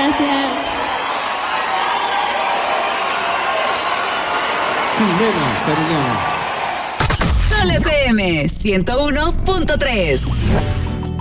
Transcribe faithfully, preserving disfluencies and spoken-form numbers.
Gracias. Jimena Sariñana. Sol F M ciento uno punto tres.